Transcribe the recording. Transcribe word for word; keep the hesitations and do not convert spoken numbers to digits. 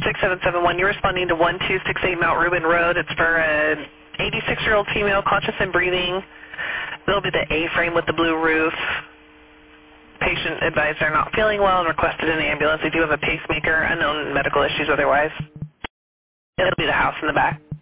six seven seven one, you're responding to one two six eight Mount Reuben Road. It's for an eighty-six-year-old female, conscious and breathing. That'll be the A-frame with the blue roof. Patient advised they're not feeling well and requested an ambulance. They do have a pacemaker, unknown medical issues otherwise. It'll be the house in the back.